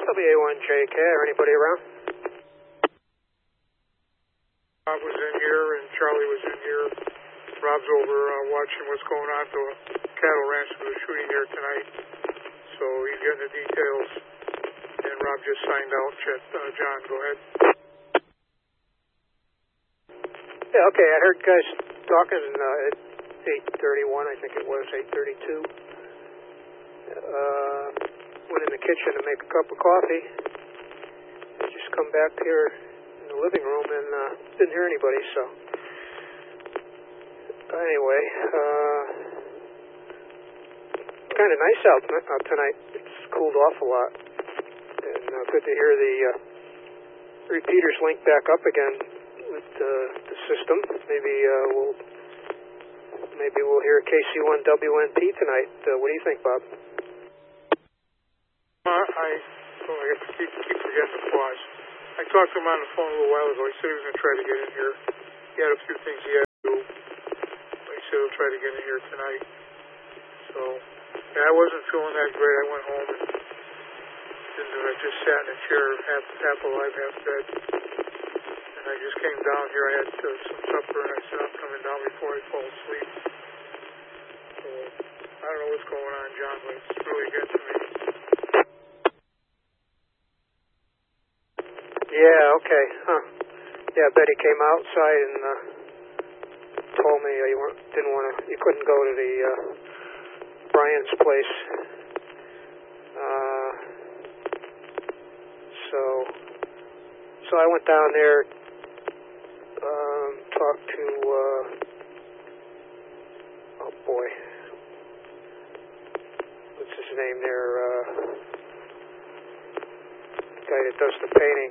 WA1JK, anybody around? Bob was in here and Charlie was in here. Rob's over watching what's going on at the cattle ranch with the shooting here tonight. So he's getting the details. And Rob just signed out. John, go ahead. Yeah, okay, I heard guys talking at 8:31, I think it was, 8:32. Went in the kitchen to make a cup of coffee. I just come back here in the living room and didn't hear anybody, so. Anyway, kind of nice out tonight. It's cooled off a lot. And good to hear the repeaters link back up again with the system. Maybe we'll hear KC1WNP tonight. What do you think, Bob? I keep forgetting to pause. I talked to him on the phone a little while ago. He said he was going to try to get in here. He had a few things he had to do. He said he'll try to get in here tonight. So, yeah, I wasn't feeling that great. I went home and I just sat in a chair, half alive, half dead. And I just came down here. I had some supper, and I said I'm coming down before I fall asleep. So, I don't know what's going on, John, but it's really getting to me. Yeah, okay. Huh. Yeah, Betty came outside and told me you couldn't go to the Brian's place. So I went down there, talked to oh boy, what's his name there? Guy that does the painting.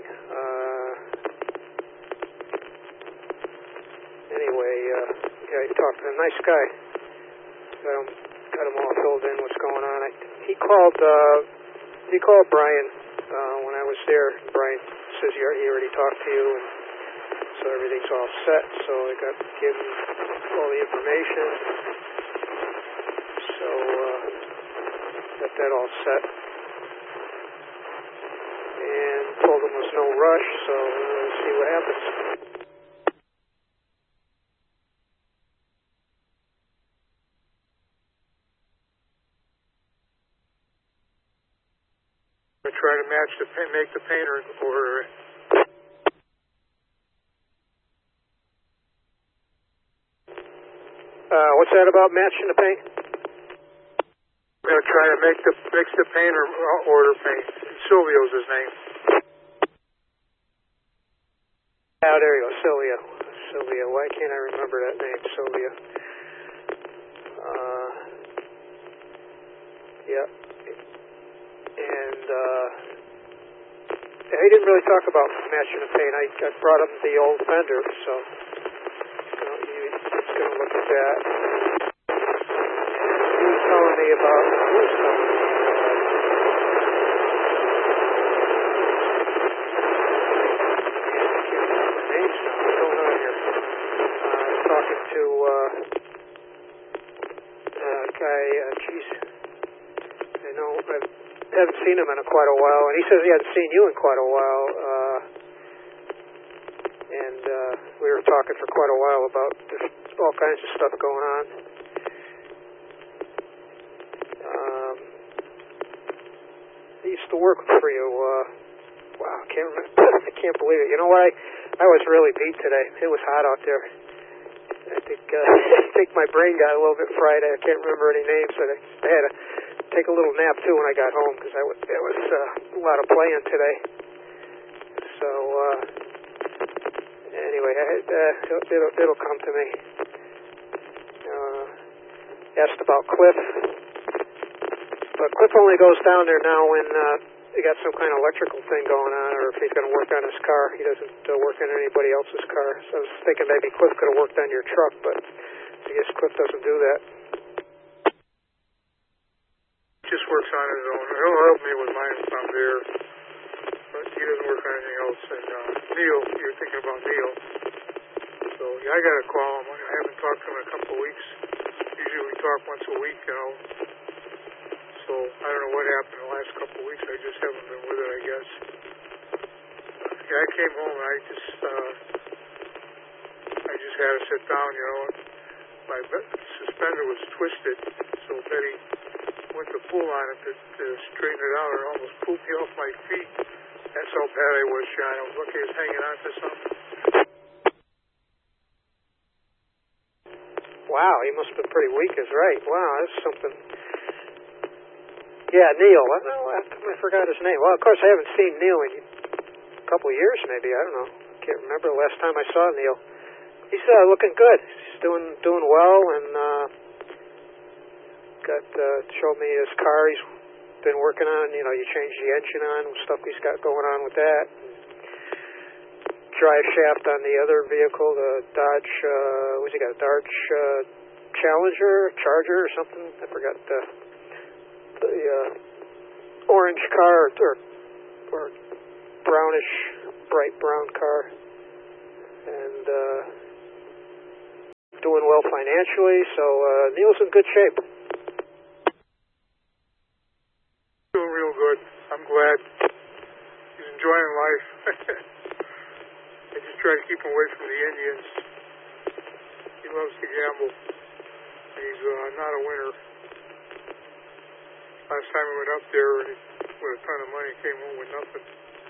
Anyway, yeah, he talked to a nice guy. Got him all filled in what's going on. He called Brian when I was there. Brian says he already talked to you, and so everything's all set. So I gave him all the information. So got that all set. And told him there's no rush, so we'll see what happens. I try to make the painter order it. What's that about matching the paint? I'm going to try to mix the painter order paint. Silvio's his name. Oh, there you go, Sylvia. Why can't I remember that name, Sylvia? Yeah. And he didn't really talk about matching the paint. I brought him the old fender, so he's going to look at that. He was telling me about talking to a guy, I know I haven't seen him in quite a while, and he says he hadn't seen you in quite a while, and we were talking for quite a while about all kinds of stuff going on. He used to work for you, wow, I can't remember, I can't believe it. You know what, I was really beat today. It was hot out there. I think my brain got a little bit fried. I can't remember any names, but I had to take a little nap too when I got home because there was a lot of playing today. So anyway, it'll come to me. Asked about Cliff, but Cliff only goes down there now when they got some kind of electrical thing going on, or if he's going to work on his car. He doesn't work on anybody else's car. So I was thinking maybe Cliff could have worked on your truck, but I guess Cliff doesn't do that. Just works on his own. He'll help me with mine if I'm there, but he doesn't work on anything else. And Neil, you're thinking about Neil. So yeah, I got to call him. I haven't talked to him in a couple of weeks. Usually we talk once a week, So I don't know what happened the last last couple of weeks. I just haven't been with it, I guess. Yeah, I came home and I just had to sit down, you know. My suspender was twisted, so Betty went to pull on it to straighten it out, and it almost pulled me off my feet. That's how bad I was, John. I was lucky I was hanging on to something. Wow, he must have been pretty weak, is right. Wow, that's something. Yeah, Neil. I forgot his name. Well, of course, I haven't seen Neil in a couple of years, maybe. I don't know. Can't remember the last time I saw Neil. He's looking good. He's doing well, and showed me his car he's been working on. You know, you change the engine on, stuff he's got going on with that. Drive shaft on the other vehicle, the Dodge, what's he got, a Dodge Charger or something? I forgot the orange car or brownish, bright brown car. And doing well financially, so Neil's in good shape. Doing real good. I'm glad. He's enjoying life. I just try to keep him away from the Indians. He loves to gamble. He's not a winner. Last time we went up there with a ton of money, came home with nothing.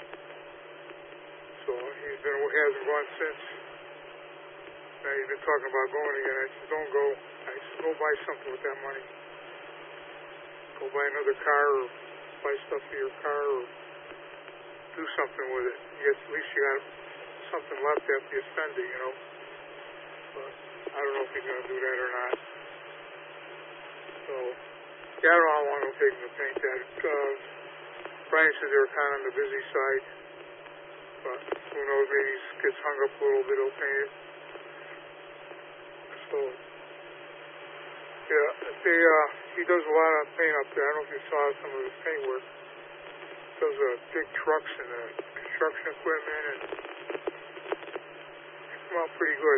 So hasn't gone since. Now he's been talking about going again. I said, don't go. I said, go buy something with that money. Go buy another car or buy stuff for your car or do something with it. At least you got something left after you spend it, you know. But I don't know if he's going to do that or not. So, yeah, I don't know how long it'll take him to paint that. Brian said they were kind of on the busy side. But who knows, maybe he gets hung up a little bit, he'll paint it. So, yeah, he does a lot of paint up there. I don't know if you saw some of his paint work. He does big trucks and construction equipment, and they come out pretty good.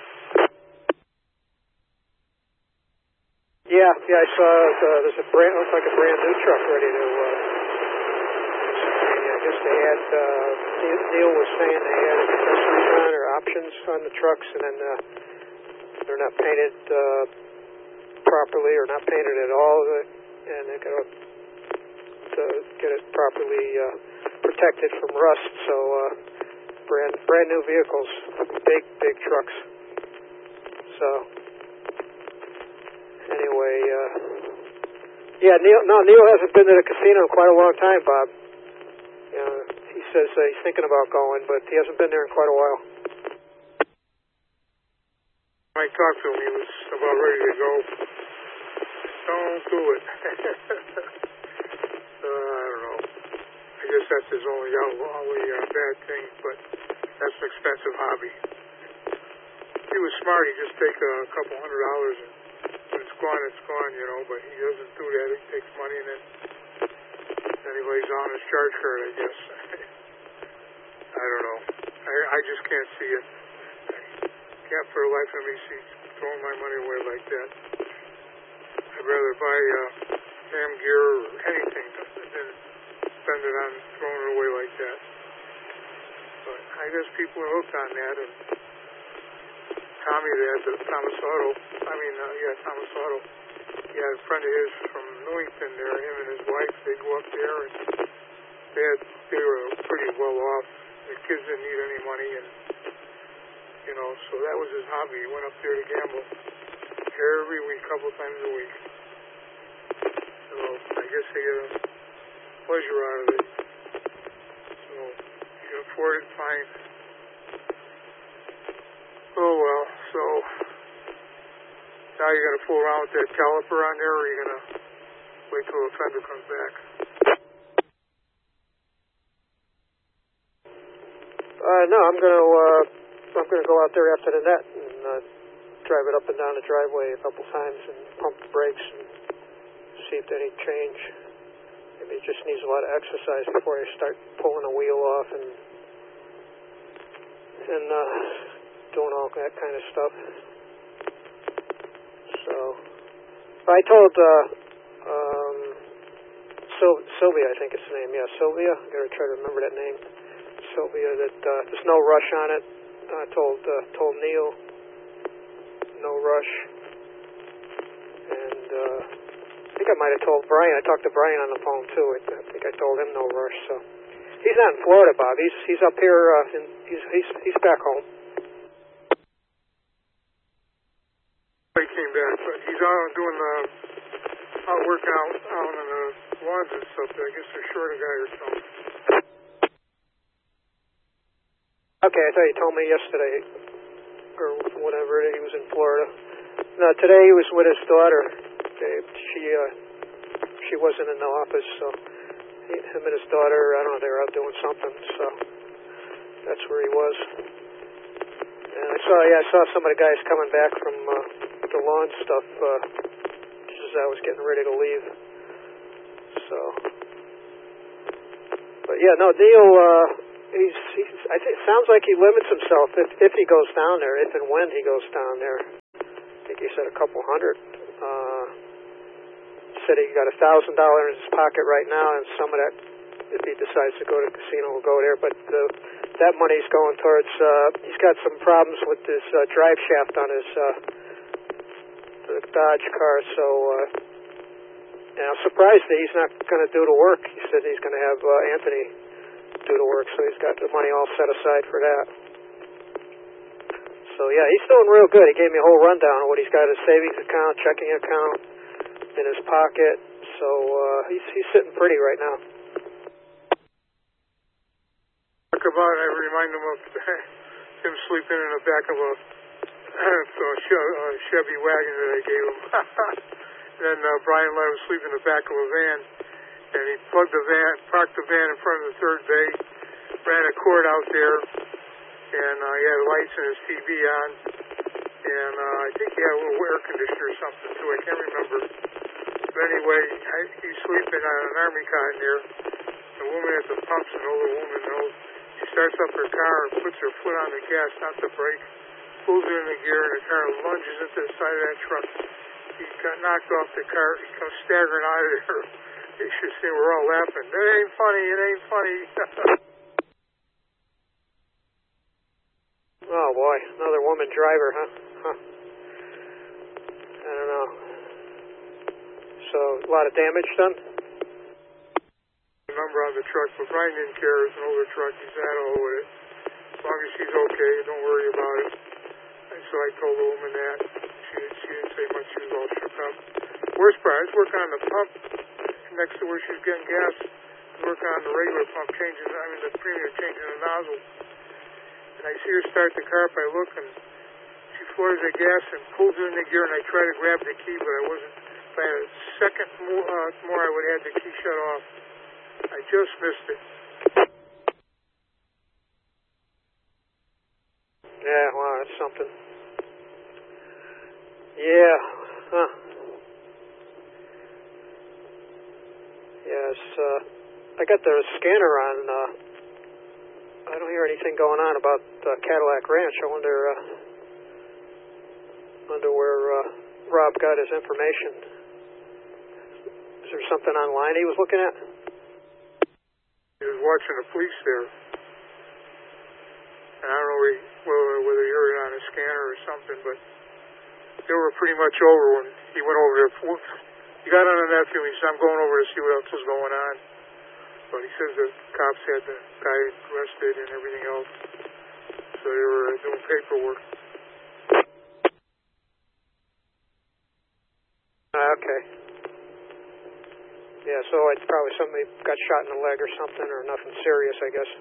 Yeah, I saw there's looks like a brand new truck ready to. I guess they had. Neil was saying they had accessories on or options on the trucks, and then they're not painted properly or not painted at all, and they got to get it properly protected from rust. So brand new vehicles, big trucks. So anyway, yeah, Neil hasn't been to the casino in quite a long time, Bob. He says he's thinking about going, but he hasn't been there in quite a while. I talked to him. He was about ready to go. Don't do it. I don't know. I guess that's his only bad thing, but that's an expensive hobby. He was smart. He just take a couple $100 and when it's gone, you know, but he doesn't do that. He takes money and then he lays on his charge card, I guess. I don't know. I just can't see it. Can't for the life of me see throwing my money away like that. I'd rather buy damn gear or anything than spend it on throwing it away like that. But I guess people are hooked on that, and Tommy there, Thomas Auto. He had a friend of his from Newington there, him and his wife, they go up there, and they were pretty well off. The kids didn't need any money, and you know, so that was his hobby. He went up there to gamble every week, a couple times a week. So I guess they get a pleasure out of it. So you can afford it, fine. Oh well, so now you're going to fool around with that caliper on there, or are you going to wait till the fender comes back? No, I'm going to go out there after the net and drive it up and down the driveway a couple times and pump the brakes and see if they need change. Maybe it just needs a lot of exercise before I start pulling a wheel off and doing all that kind of stuff. So I told Sylvia, I think it's the name. Yeah, Sylvia. I gotta try to remember that name. Sylvia. That there's no rush on it. I told Neil no rush, and I think I might have told Brian. I talked to Brian on the phone too. I think I told him no rush. So he's not in Florida, Bob. He's up here. He's back home. He came back, but he's out doing out working out on the lawns and stuff. I guess they're short a guy or something. Okay, I thought you told me yesterday or whatever he was in Florida. No, today he was with his daughter. She wasn't in the office, so him and his daughter, I don't know, they were out doing something, so that's where he was. And I saw some of the guys coming back from the lawn stuff just as I was getting ready to leave. So, but yeah, no, Neil, I think it sounds like he limits himself if he goes down there, if and when he goes down there. I think he said a couple hundred. Said he got $1,000 in his pocket right now, and some of that, if he decides to go to the casino, will go there. But that money's going towards. He's got some problems with this drive shaft on his the Dodge car, so I'm surprised that he's not going to do the work. He said he's going to have Anthony do the work, so he's got the money all set aside for that. So yeah, he's doing real good. He gave me a whole rundown of what he's got in his savings account, checking account, in his pocket. So he's sitting pretty right now. Talk about, I remind him of him sleeping in the back of a Chevy wagon that I gave him. Then Brian let him sleep in the back of a van, and he parked the van in front of the third bay, ran a cord out there, and he had lights and his TV on, and I think he had a little air conditioner or something too. I can't remember. But anyway, he's sleeping on an army car in there. The woman at the pumps, an older woman, knows. She starts up her car and puts her foot on the gas, not the brake, pulls her in the gear, and the car lunges into the side of that truck. He got knocked off the car. He comes staggering out of there. You should see, we're all laughing. It ain't funny. It ain't funny. Oh boy, another woman driver, huh? I don't know. So a lot of damage done? Number on the truck, but Brian didn't care. It's an older truck. He's had all with it. As long as she's okay, don't worry about it. And so I told the woman that. She didn't say much. She was all shook up. Worst part, I was working on the pump next to where she was getting gas. I was working on the regular pump, the premium, changing the nozzle. And I see her start the car up. I look, and she floors the gas and pulls it in the gear, and I try to grab the key, but I wasn't. If I had a second more, I would have had the key shut off. I just missed it. Yeah, wow, that's something. Yeah, huh. Yes, I got the scanner on. I don't hear anything going on about Cadillac Ranch. I wonder where Rob got his information. Is there something online he was looking at? He was watching the police there. And I don't know whether he heard it on a scanner or something, but they were pretty much over when he went over there. He got on the nephew and he said, I'm going over to see what else was going on. But he says the cops had the guy arrested and everything else. So they were doing paperwork. Okay. Yeah, so it's probably somebody got shot in the leg or something, or nothing serious, I guess.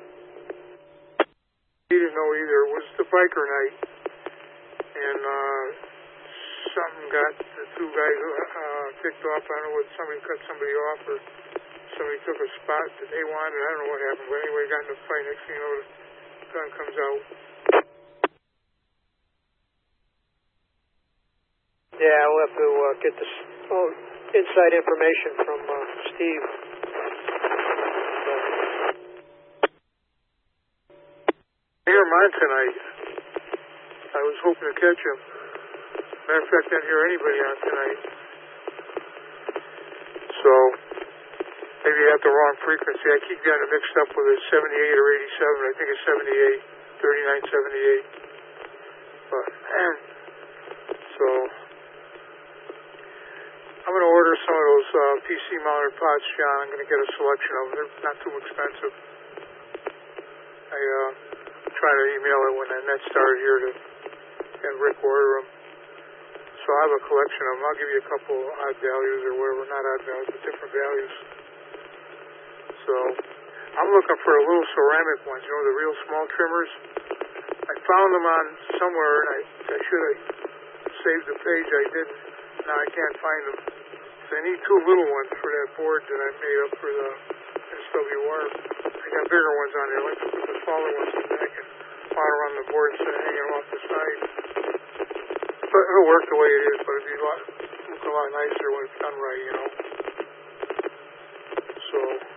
He didn't know either. It was the biker night, and something got the two guys ticked off. I don't know whether somebody cut somebody off or somebody took a spot that they wanted. I don't know what happened, but anyway, got in a fight. Next thing you know, the gun comes out. Yeah, we'll have to get this inside information from Steve. Hear mine tonight. I was hoping to catch him. Matter of fact, I didn't hear anybody on tonight. So, I maybe you have the wrong frequency. I keep getting it mixed up with a 78 or 87. I think it's 78, 3978. But, so, I'm going to order some of those PC-mounted pots, John. I'm going to get a selection of them. They're not too expensive. I try to email it when the net started here to have Rick order them. So I have a collection of them. I'll give you a couple odd values or whatever. Not odd values, but different values. So I'm looking for the little ceramic ones, you know, the real small trimmers. I found them on somewhere, and I should have saved the page. I didn't. Now I can't find them. So I need two little ones for that board that I made up for the SWR. I got bigger ones on there. I like to put the smaller ones in there. I can mount around the board instead of hanging them off the side. But it'll work the way it is, but it'd be look a lot nicer when it's done right, you know. So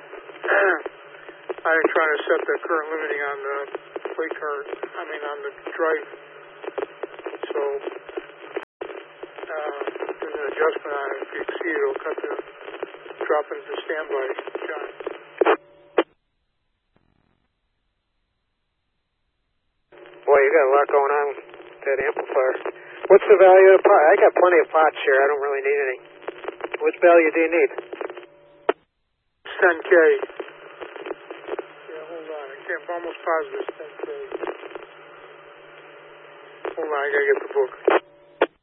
I'm trying to set the current limiting on the plate current. On the drive. So there's an adjustment on it. If you exceed it, it'll drop it into standby, John. Boy, you got a lot going on with that amplifier. What's the value of the pot? I got plenty of pots here. I don't really need any. What value do you need? 10K. Yeah, hold on. I'm almost positive it's 10K. Hold on, I gotta get the book.